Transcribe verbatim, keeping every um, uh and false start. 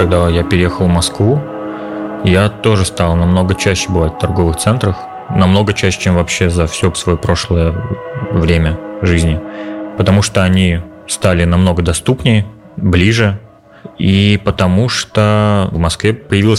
когда я переехал в Москву, я тоже стал намного чаще бывать в торговых центрах, намного чаще, чем вообще за все свое прошлое время жизни, потому что они стали намного доступнее, ближе, и потому что в Москве появилось